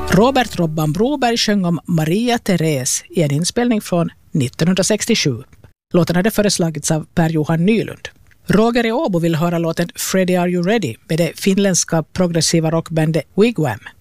Robert Robban Broberg sjöng om Maria Therese i en inspelning från 1967. Låten hade föreslagits av Per-Johan Nylund. Roger i Åbo vill höra låten Freddie Are You Ready med det finländska progressiva rockbandet Wigwam.